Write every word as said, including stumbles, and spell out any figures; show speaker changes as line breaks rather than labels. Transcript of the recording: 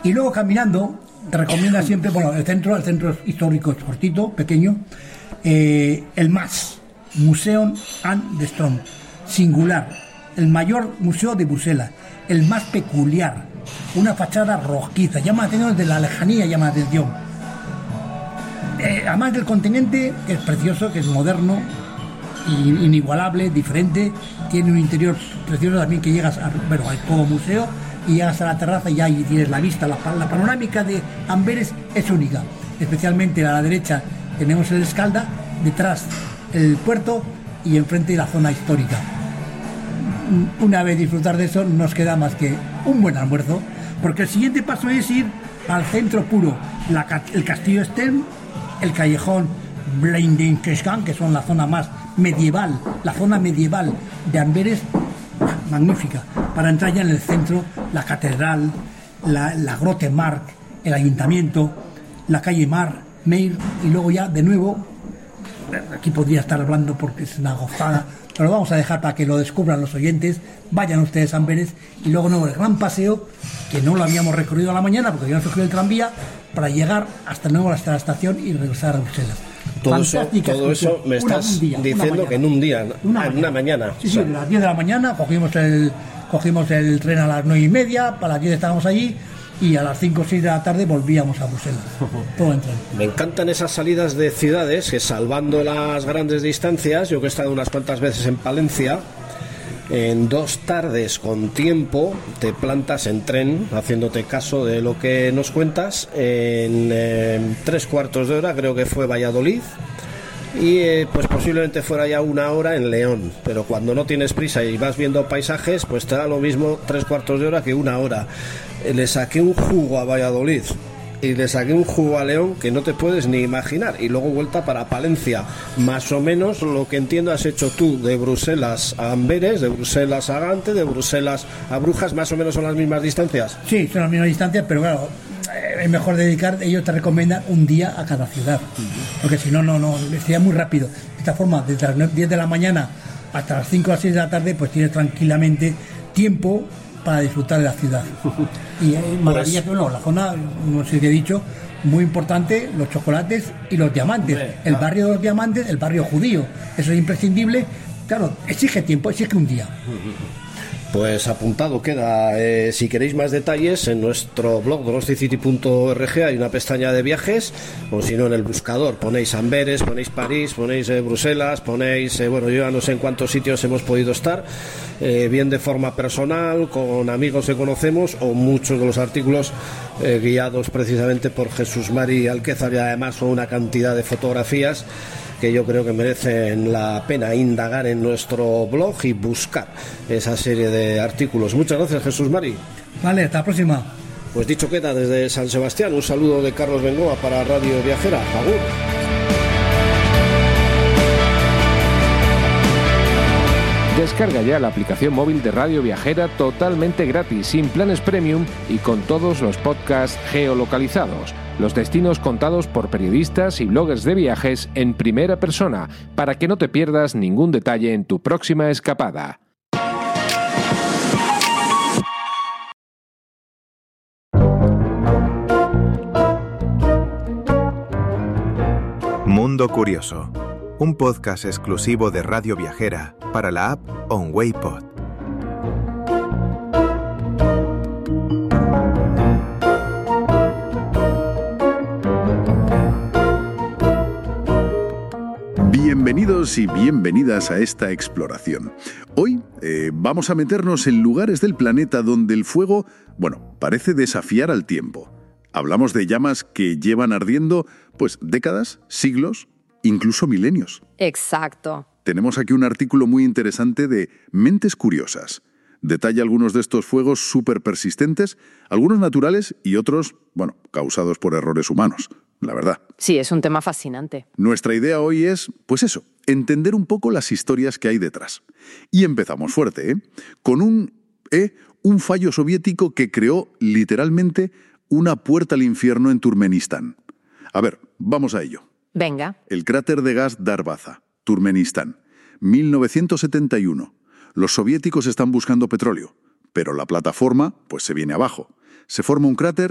Y luego caminando, te recomienda siempre, bueno, el centro, el centro histórico es cortito, pequeño, eh, el M A S, Museum and the Strong, singular, el mayor museo de Bruselas, el más peculiar, una fachada rojiza, llama la atención desde la lejanía, llama la atención. Eh, además del continente, que es precioso, que es moderno, inigualable, diferente, tiene un interior precioso también que llegas a, bueno, al todo museo y llegas a la terraza y ahí tienes la vista, la, la panorámica de Amberes es única, especialmente a la derecha tenemos el Escalda, detrás el puerto y enfrente la zona histórica. Una vez disfrutar de eso nos queda más que un buen almuerzo, porque el siguiente paso es ir al centro puro, la, el castillo Stern, el callejón Blindenkirchen, que son la zona más medieval, la zona medieval de Amberes, magnífica, para entrar ya en el centro, la catedral, la, la Grote Markt, el ayuntamiento, la calle Mar, Meir, y luego ya de nuevo, aquí podría estar hablando porque es una gozada, pero lo vamos a dejar para que lo descubran los oyentes, vayan ustedes a Amberes, y luego no, el gran paseo, que no lo habíamos recorrido a la mañana porque habíamos cogido el tranvía, para llegar hasta nuevo hasta la estación y regresar a Bruselas.
Todo eso, todo eso me estás una, día, diciendo que en un día, una, en una mañana.
Sí, sí, a las diez de la mañana cogimos el, cogimos el tren a las nueve y media, para las diez estábamos allí y a las cinco o seis de la tarde volvíamos a Bruselas. Todo en tren.
Me encantan esas salidas de ciudades que, salvando las grandes distancias, yo que he estado unas cuantas veces en Palencia, en dos tardes con tiempo te plantas en tren, haciéndote caso de lo que nos cuentas, en, en tres cuartos de hora, creo que fue Valladolid, y eh, pues posiblemente fuera ya una hora en León, pero cuando no tienes prisa y vas viendo paisajes, pues te da lo mismo tres cuartos de hora que una hora. Eh, le saqué un jugo a Valladolid y le saqué un jugo a León que no te puedes ni imaginar, y luego vuelta para Palencia. Más o menos lo que entiendo has hecho tú de Bruselas a Amberes, de Bruselas a Gante, de Bruselas a Brujas, más o menos son las mismas distancias.
Sí, son las mismas distancias, pero claro, es mejor dedicar, ellos te recomiendan un día a cada ciudad, porque si no, no, no, sería muy rápido. De esta forma, desde las diez de la mañana hasta las cinco o las seis de la tarde, pues tienes tranquilamente tiempo para disfrutar de la ciudad. Y es maravilla, pues, pero no, la zona, no sé qué he dicho, muy importante, los chocolates y los diamantes. El barrio de los diamantes, el barrio judío, eso es imprescindible. Claro, exige tiempo, exige un día.
Pues apuntado queda. Eh, si queréis más detalles, en nuestro blog donosticity punto org hay una pestaña de viajes, o si no en el buscador ponéis Amberes, ponéis París, ponéis eh, Bruselas, ponéis, eh, bueno, yo ya no sé en cuántos sitios hemos podido estar, eh, bien de forma personal, con amigos que conocemos, o muchos de los artículos eh, guiados precisamente por Jesús Mari Alquézar, y además son una cantidad de fotografías que yo creo que merecen la pena indagar en nuestro blog y buscar esa serie de artículos. Muchas gracias, Jesús Mari.
Vale, hasta la próxima.
Pues dicho queda desde San Sebastián, un saludo de Carlos Bengoa para Radio Viajera. Agur.
Descarga ya la aplicación móvil de Radio Viajera totalmente gratis, sin planes premium y con todos los podcasts geolocalizados. Los destinos contados por periodistas y bloggers de viajes en primera persona, para que no te pierdas ningún detalle en tu próxima escapada.
Mundo Curioso, un podcast exclusivo de Radio Viajera para la app OnWayPod.
Bienvenidos y bienvenidas a esta exploración. Hoy eh, vamos a meternos en lugares del planeta donde el fuego, bueno, parece desafiar al tiempo. Hablamos de llamas que llevan ardiendo, pues, décadas, siglos, incluso milenios.
Exacto.
Tenemos aquí un artículo muy interesante de Mentes Curiosas. Detalla algunos de estos fuegos súper persistentes, algunos naturales y otros, bueno, causados por errores humanos, la verdad.
Sí, es un tema fascinante.
Nuestra idea hoy es, pues eso, entender un poco las historias que hay detrás. Y empezamos fuerte, ¿eh? Con un, ¿eh? un fallo soviético que creó literalmente una puerta al infierno en Turkmenistán. A ver, vamos a ello.
Venga.
El cráter de gas Darbaza, Turkmenistán, mil novecientos setenta y uno. Los soviéticos están buscando petróleo, pero la plataforma pues se viene abajo. Se forma un cráter